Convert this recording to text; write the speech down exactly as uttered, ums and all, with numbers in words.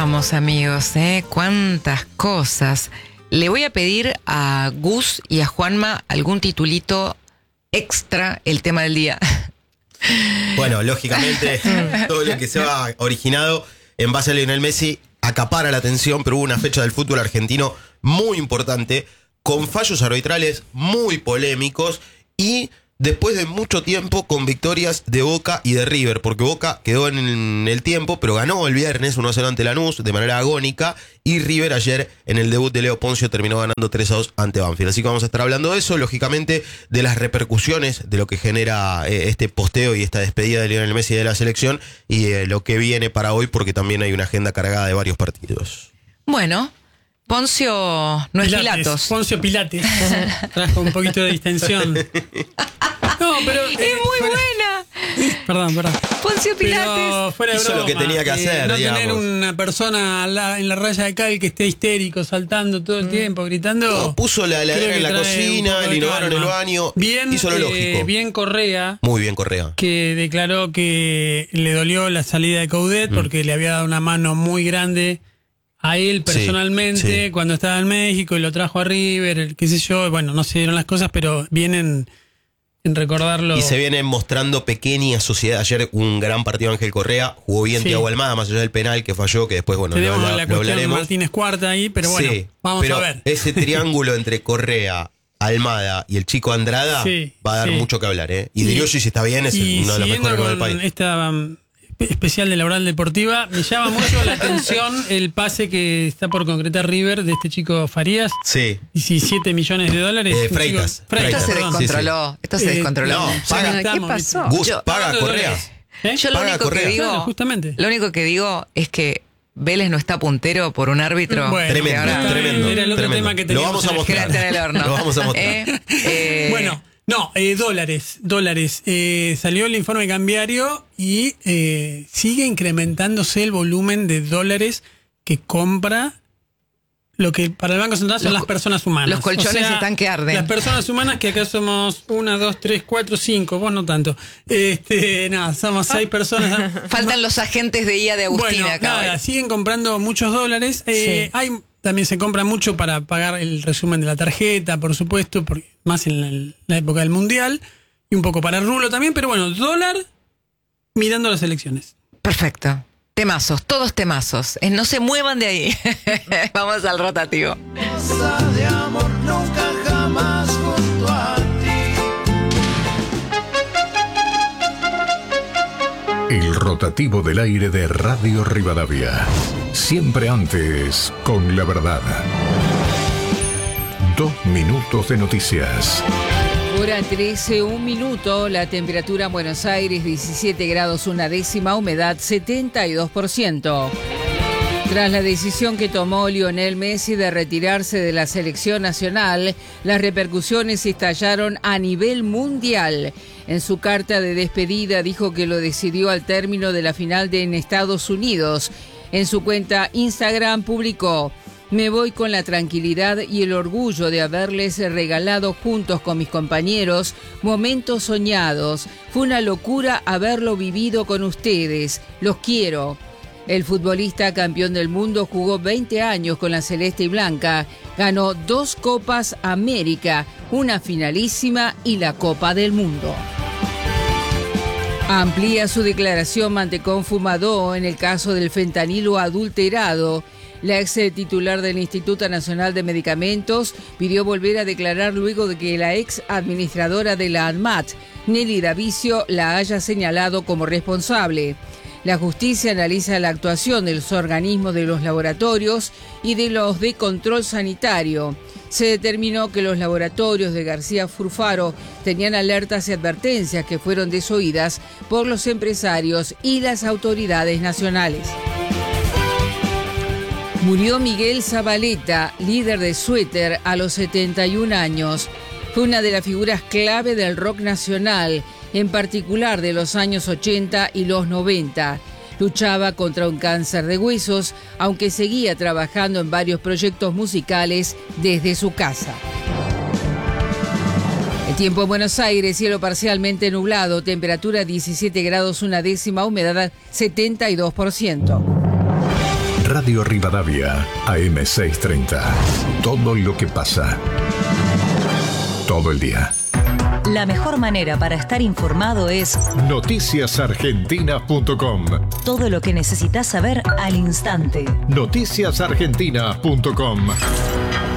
Vamos, amigos, ¿eh? Cuántas cosas. Le voy a pedir a Gus y a Juanma algún titulito extra, el tema del día. Bueno, lógicamente, todo lo que se ha originado en base a Lionel Messi acapara la atención, pero hubo una fecha del fútbol argentino muy importante, con fallos arbitrales muy polémicos y después de mucho tiempo con victorias de Boca y de River, porque Boca quedó en el tiempo, pero ganó el viernes uno a cero ante Lanús de manera agónica, y River ayer en el debut de Leo Poncio terminó ganando tres a dos ante Banfield. Así que vamos a estar hablando de eso, lógicamente de las repercusiones de lo que genera eh, este posteo y esta despedida de Lionel Messi de la selección, y eh, lo que viene para hoy, porque también hay una agenda cargada de varios partidos. Bueno, Poncio no es Pilates, Pilatos. Poncio Pilates. Trajo un poquito de distensión. No, pero. Es eh, muy fuera, buena. Perdón, perdón. Poncio Pilates. Pero fuera de Hizo broma, lo que tenía que hacer, eh, no digamos. tener una persona la, en la raya de cal que esté histérico, saltando todo el tiempo, gritando. No, puso la heladera creo en que la trae un cocina, poco el de inodoro en el calma. baño. Bien, hizo lo eh, lógico. bien Correa, Muy bien, Correa. que declaró que le dolió la salida de Coudet mm. porque le había dado una mano muy grande a él personalmente, sí, sí. cuando estaba en México y lo trajo a River, el, qué sé yo, bueno, no se dieron las cosas, pero vienen en recordarlo. Y se vienen mostrando pequeñas sociedades. Ayer un gran partido Ángel Correa, jugó bien Sí. Thiago Almada, más allá del penal que falló, que después, bueno, Tenemos lo, la lo cuestión de hablaremos. Martínez Cuarta ahí, pero bueno, Sí, vamos pero a ver. Ese triángulo entre Correa, Almada y el chico Andrada Sí, va a dar sí. mucho que hablar, ¿eh? Y Diriosi, si está bien, es y uno de los siguiendo mejores del con país. esta um, especial de Laboral Deportiva, me llama mucho la atención el pase que está por concretar River de este chico Farías. Sí. diecisiete millones de dólares. Eh, Un Freitas, chico- Freitas, Esto se perdón. descontroló. Sí, sí. Esto se Eh, descontroló. no, paga. ¿Qué Estamos, pasó? Gus Yo, paga hablando de Correa. dólares. ¿Eh? yo lo paga único que Correa. digo, Claro, justamente. lo único que digo es que Vélez no está puntero por un árbitro. Bueno, que Tremendo, ahora- tremendo. Era el otro tremendo. tema que Lo teníamos vamos a en el- que mostrar. era en el horno. Lo vamos a mostrar. Eh, eh, Bueno, no, eh, dólares, dólares. Eh, salió el informe cambiario y eh, sigue incrementándose el volumen de dólares que compra lo que para el Banco Central son Los las personas humanas. los colchones O sea, están que arden. Las personas humanas, que acá somos una, dos, tres, cuatro, cinco, vos no tanto. Este, nada, somos seis personas. Faltan los agentes de I A de Agustina Bueno, acá. nada, siguen comprando muchos dólares. Eh, Sí. hay También se compra mucho para pagar el resumen de la tarjeta, por supuesto, porque más en la, la época del Mundial, y un poco para el rulo también, pero bueno, dólar mirando las elecciones. Perfecto. Temazos, todos temazos. Eh, no se muevan de ahí. Vamos al rotativo. De amor nunca jamás junto a ti. El rotativo del aire de Radio Rivadavia. Siempre antes con la verdad. Dos minutos de noticias. Hora trece, un minuto, la temperatura en Buenos Aires diecisiete grados una décima, humedad setenta y dos por ciento. Tras la decisión que tomó Lionel Messi de retirarse de la selección nacional, las repercusiones estallaron a nivel mundial. En su carta de despedida dijo que lo decidió al término de la final de en Estados Unidos. En su cuenta Instagram publicó: me voy con la tranquilidad y el orgullo de haberles regalado juntos con mis compañeros momentos soñados. Fue una locura haberlo vivido con ustedes. Los quiero. El futbolista campeón del mundo jugó veinte años con la Celeste y Blanca. Ganó dos Copas América, una finalísima y la Copa del Mundo. Amplía su declaración Mantecón Fumadó en el caso del fentanilo adulterado. La ex titular del Instituto Nacional de Medicamentos pidió volver a declarar luego de que la ex administradora de la ANMAT, Nelly Davicio, la haya señalado como responsable. La justicia analiza la actuación de los organismos de los laboratorios y de los de control sanitario. Se determinó que los laboratorios de García Furfaro tenían alertas y advertencias que fueron desoídas por los empresarios y las autoridades nacionales. Murió Miguel Zabaleta, líder de Suéter, a los setenta y un años. Fue una de las figuras clave del rock nacional, en particular de los años ochenta y los noventa. Luchaba contra un cáncer de huesos, aunque seguía trabajando en varios proyectos musicales desde su casa. El tiempo en Buenos Aires, cielo parcialmente nublado, temperatura diecisiete grados una décima, humedad setenta y dos por ciento. Radio Rivadavia, A M seiscientos treinta. Todo lo que pasa. Todo el día. La mejor manera para estar informado es noticias argentinas punto com. todo lo que necesitas saber al instante. noticias argentinas punto com.